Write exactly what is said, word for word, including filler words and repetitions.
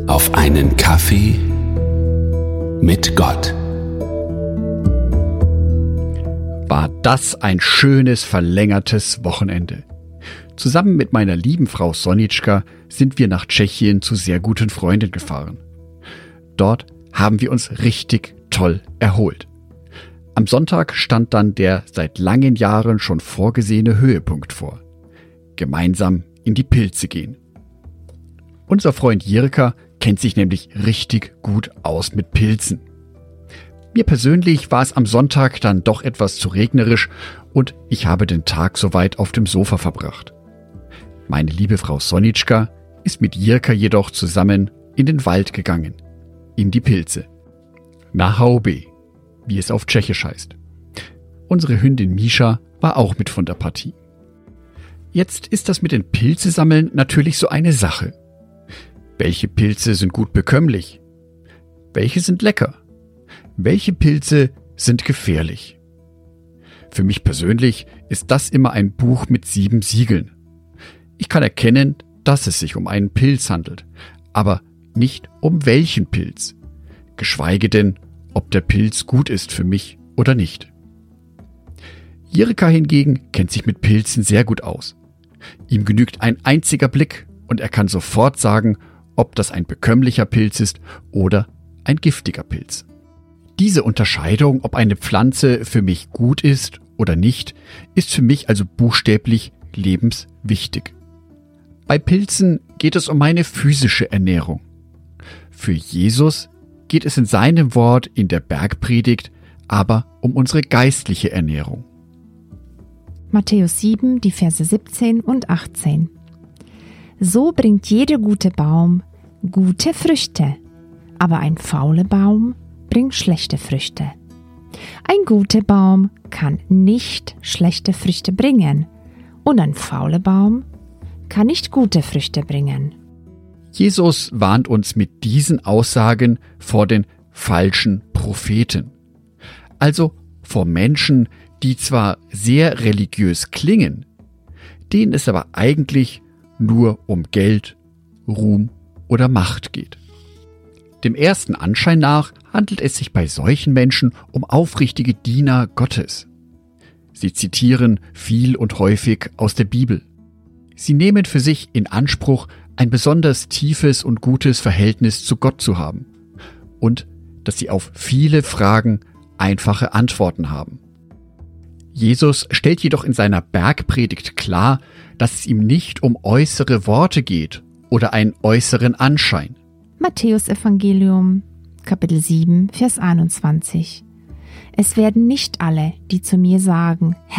auf einen Kaffee mit Gott. War das ein schönes, verlängertes Wochenende. Zusammen mit meiner lieben Frau Sonitschka sind wir nach Tschechien zu sehr guten Freunden gefahren. Dort haben wir uns richtig toll erholt. Am Sonntag stand dann der seit langen Jahren schon vorgesehene Höhepunkt vor. Gemeinsam in die Pilze gehen. Unser Freund Jirka kennt sich nämlich richtig gut aus mit Pilzen. Mir persönlich war es am Sonntag dann doch etwas zu regnerisch und ich habe den Tag soweit auf dem Sofa verbracht. Meine liebe Frau Sonitschka ist mit Jirka jedoch zusammen in den Wald gegangen, in die Pilze. Na Haube, wie es auf Tschechisch heißt. Unsere Hündin Misha war auch mit von der Partie. Jetzt ist das mit den Pilzesammeln natürlich so eine Sache. Welche Pilze sind gut bekömmlich? Welche sind lecker? Welche Pilze sind gefährlich? Für mich persönlich ist das immer ein Buch mit sieben Siegeln. Ich kann erkennen, dass es sich um einen Pilz handelt, aber nicht um welchen Pilz. Geschweige denn, ob der Pilz gut ist für mich oder nicht. Jirka hingegen kennt sich mit Pilzen sehr gut aus. Ihm genügt ein einziger Blick und er kann sofort sagen, ob das ein bekömmlicher Pilz ist oder ein giftiger Pilz. Diese Unterscheidung, ob eine Pflanze für mich gut ist oder nicht, ist für mich also buchstäblich lebenswichtig. Bei Pilzen geht es um meine physische Ernährung. Für Jesus geht es in seinem Wort in der Bergpredigt aber um unsere geistliche Ernährung. Matthäus sieben, die Verse siebzehn und achtzehn. So bringt jeder gute Baum gute Früchte, aber ein fauler Baum bringt schlechte Früchte. Ein guter Baum kann nicht schlechte Früchte bringen und ein fauler Baum kann nicht gute Früchte bringen. Jesus warnt uns mit diesen Aussagen vor den falschen Propheten. Also vor Menschen, die zwar sehr religiös klingen, denen es aber eigentlich nur um Geld, Ruhm oder Macht geht. Dem ersten Anschein nach handelt es sich bei solchen Menschen um aufrichtige Diener Gottes. Sie zitieren viel und häufig aus der Bibel. Sie nehmen für sich in Anspruch, ein besonders tiefes und gutes Verhältnis zu Gott zu haben und dass sie auf viele Fragen einfache Antworten haben. Jesus stellt jedoch in seiner Bergpredigt klar, dass es ihm nicht um äußere Worte geht oder einen äußeren Anschein. Matthäus Evangelium, Kapitel sieben, Vers einundzwanzig. Es werden nicht alle, die zu mir sagen,